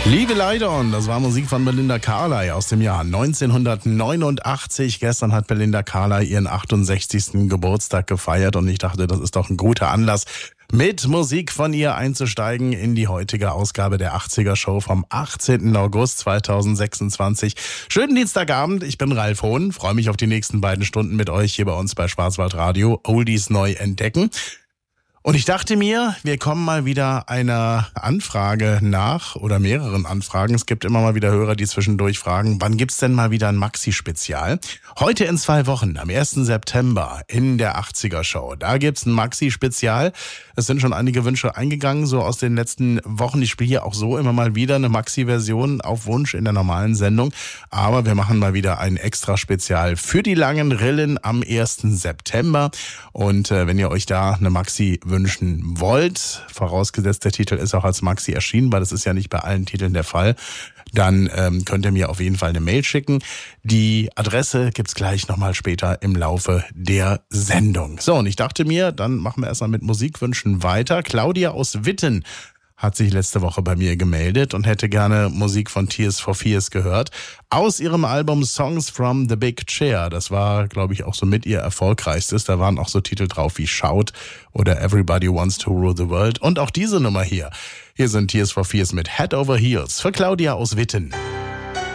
Liebe Leidon, das war Musik von Belinda Carlisle aus dem Jahr 1989. Gestern hat Belinda Carlisle ihren 68. Geburtstag gefeiert und ich dachte, das ist doch ein guter Anlass, mit Musik von ihr einzusteigen in die heutige Ausgabe der 80er Show vom 18. August 2026. Schönen Dienstagabend, ich bin Ralf Hohn, freue mich auf die nächsten beiden Stunden mit euch hier bei uns bei Schwarzwaldradio Oldies neu entdecken. Und ich dachte mir, wir kommen mal wieder einer Anfrage nach oder mehreren Anfragen. Es gibt immer mal wieder Hörer, die zwischendurch fragen, wann gibt's denn mal wieder ein Maxi-Spezial? Heute in 2 Wochen, am 1. September in der 80er Show. Da gibt's ein Maxi-Spezial. Es sind schon einige Wünsche eingegangen, so aus den letzten Wochen. Ich spiele hier auch so immer mal wieder eine Maxi-Version auf Wunsch in der normalen Sendung. Aber wir machen mal wieder ein Extra-Spezial für die langen Rillen am 1. September. Und wenn ihr euch da eine Maxi wünschen wollt, vorausgesetzt der Titel ist auch als Maxi erschienen, weil das ist ja nicht bei allen Titeln der Fall, dann könnt ihr mir auf jeden Fall eine Mail schicken. Die Adresse gibt's gleich nochmal später im Laufe der Sendung. So, und ich dachte mir, dann machen wir erstmal mit Musikwünschen weiter. Claudia aus Witten hat sich letzte Woche bei mir gemeldet und hätte gerne Musik von Tears for Fears gehört. Aus ihrem Album Songs from the Big Chair. Das war, glaube ich, auch so mit ihr erfolgreichstes. Da waren auch so Titel drauf wie Shout oder Everybody Wants to Rule the World. Und auch diese Nummer hier. Hier sind Tears for Fears mit Head Over Heels für Claudia aus Witten.